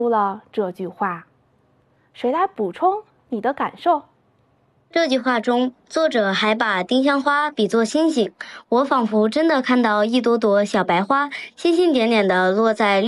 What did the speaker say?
出了这句话。谁来补充你的感受？ 这句话中，作者还把丁香花比作星星，我仿佛真的看到一朵朵小白花，星星点点地落在